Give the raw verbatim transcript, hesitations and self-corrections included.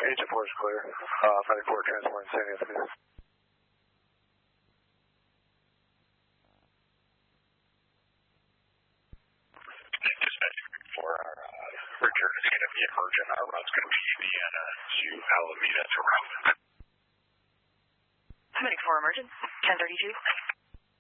Agent four is clear. Uh, five four transport San Anthony. Dispatch for our uh, return is going to be emergent. Our route's going to be Indiana to Alameda to Route. Medic four emergent, ten thirty-two.